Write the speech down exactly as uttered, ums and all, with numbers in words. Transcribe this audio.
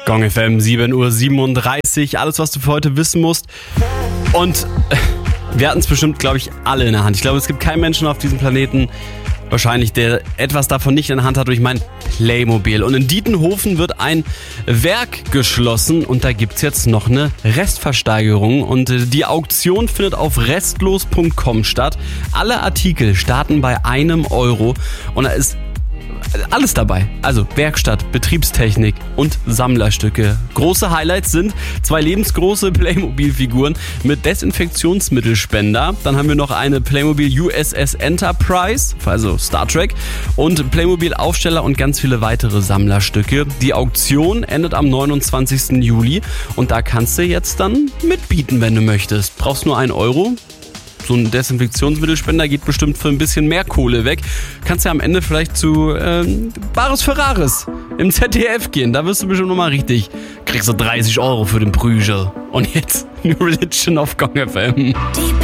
Gong F M, sieben Uhr siebenunddreißig, alles, was du für heute wissen musst. Und wir hatten es bestimmt, glaube ich, alle in der Hand. Ich glaube, es gibt keinen Menschen auf diesem Planeten, wahrscheinlich, der etwas davon nicht in der Hand hat, durch mein Playmobil. Und in Dietenhofen wird ein Werk geschlossen und da gibt's jetzt noch eine Restversteigerung. Und die Auktion findet auf restlos punkt com statt. Alle Artikel starten bei einem Euro und da ist alles dabei. Also Werkstatt, Betriebstechnik und Sammlerstücke. Große Highlights sind zwei lebensgroße Playmobil-Figuren mit Desinfektionsmittelspender. Dann haben wir noch eine Playmobil U S S Enterprise, also Star Trek, und Playmobil-Aufsteller und ganz viele weitere Sammlerstücke. Die Auktion endet am neunundzwanzigsten Juli und da kannst du jetzt dann mitbieten, wenn du möchtest. Brauchst nur einen Euro. So ein Desinfektionsmittelspender geht bestimmt für ein bisschen mehr Kohle weg. Kannst ja am Ende vielleicht zu ähm, Bares Ferraris im Z D F gehen. Da wirst du bestimmt nochmal richtig. Kriegst du dreißig Euro für den Prügel. Und jetzt New Religion auf Gong F M.